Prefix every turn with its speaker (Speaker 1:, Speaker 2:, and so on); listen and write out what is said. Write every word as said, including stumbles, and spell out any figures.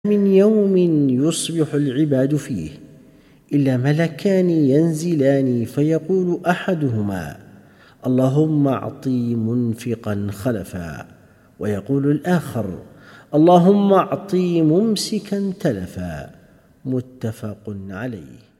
Speaker 1: من يوم يصبح العباد فيه إلا ملكان ينزلان فيقول أحدهما: اللهم أعطِ منفقا خلفا، ويقول الآخر: اللهم أعطِ ممسكا تلفا. متفق عليه.